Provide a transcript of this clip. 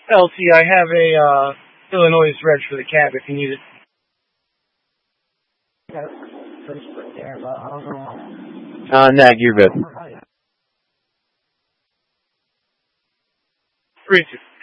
LT, I have a Illinois reg for the cab if you need it. Nag, you're good. 3-2.